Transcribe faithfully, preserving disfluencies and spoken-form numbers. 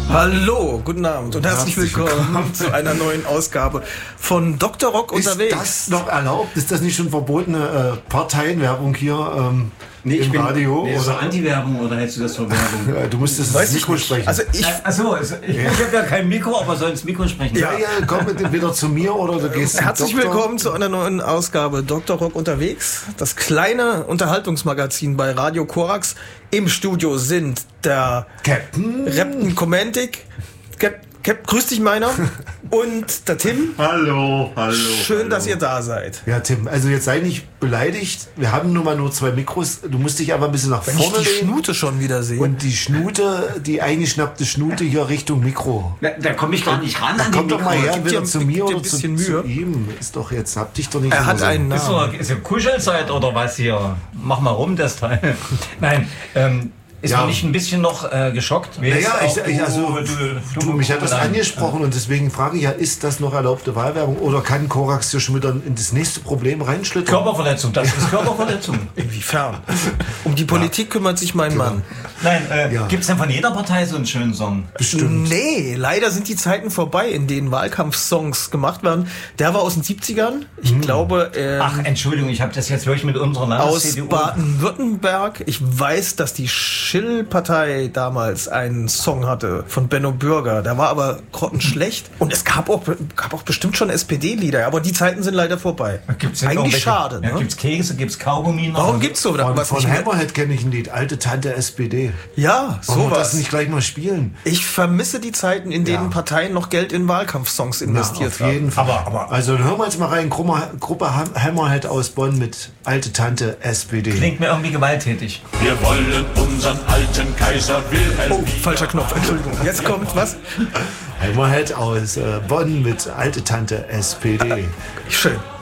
Hallo, guten Abend und herzlich, herzlich willkommen, willkommen zu einer neuen Ausgabe von Doktor Rock unterwegs. Ist das noch erlaubt? Ist das nicht schon verbotene äh, Parteienwerbung hier ähm, nee, im bin, Radio? Nee, oder so Anti-Werbung oder hältst du das für Werbung? Ja, du musstest das Mikro sprechen. Also ich, Achso, also ich, ja. ich habe ja kein Mikro, aber soll ins Mikro sprechen. Ja, ja, komm entweder zu mir oder du gehst Herzlich zum Doktor. willkommen zu einer neuen Ausgabe Doktor Rock unterwegs. Das kleine Unterhaltungsmagazin bei Radio Korax. Im Studio sind der Captain Rapten Komentik, Cap, Cap, grüß dich meiner, und der Tim. Hallo, hallo. Schön, hallo. dass ihr da seid. Ja, Tim, also jetzt sei nicht beleidigt. Wir haben nun mal nur zwei Mikros. Du musst dich aber ein bisschen nach Wenn vorne ich die lehnen. Schnute schon wieder sehe. Und die Schnute, die eingeschnappte Schnute hier Richtung Mikro. Da, da komme ich gar nicht ran da an komm die doch mal Mikro. her, Gib wieder dir- zu gib mir dir ein oder zu, bisschen zu Mühe. ihm. Ist doch jetzt, hab dich doch nicht Er immer hat so. einen Ist Namen. so, ist so Kuschelzeit oder was hier? Mach mal rum, das Teil. Nein, ähm, ist Ja. man nicht ein bisschen noch äh, geschockt? Wer Naja, ist ich, auch- ich, also, du, du, du, mich hat das Nein. angesprochen und deswegen frage ich ja, ist das noch erlaubte Wahlwerbung oder kann Korax hier schon wieder in das nächste Problem reinschlittern? Körperverletzung, das ist Körperverletzung. Inwiefern? Um die Politik kümmert sich mein Mann. Nein, äh, Ja. gibt es denn von jeder Partei so einen schönen Song? Bestimmt. Nee, leider sind die Zeiten vorbei, in denen Wahlkampfsongs gemacht werden. Der war aus den siebzigern. Ich glaube, ähm, Ach, Entschuldigung, ich habe das jetzt wirklich mit unserer aus Landes-C D U. Baden-Württemberg. Ich weiß, dass die Schill-Partei damals einen Song hatte von Benno Bürger. Der war aber grottenschlecht. Und es gab auch, gab auch bestimmt schon S P D-Lieder. Aber die Zeiten sind leider vorbei. Gibt's denn Eigentlich irgendwelche- schade. Ja, Ne? gibt's Kekse, gibt's Kaugummi noch? Warum gibt's so Von, was von nicht mehr? Hammerhead kenne ich ein Lied, alte Tante S P D. Ja, Wollen wir das sowas. nicht gleich mal spielen? Ich vermisse die Zeiten, in denen Ja. Parteien noch Geld in Wahlkampfsongs Na, investiert auf haben. jeden Fall. Aber- aber- also dann hören wir jetzt mal rein, Gruppe, Gruppe Ham- Hammerhead aus Bonn mit alte Tante S P D. Klingt mir irgendwie gewalttätig. Wir wollen unseren alten Kaiser Wilhelm. Oh, falscher Knopf, Entschuldigung. Jetzt kommt was? Hammerhead aus äh, Bonn mit alte Tante S P D. Schön.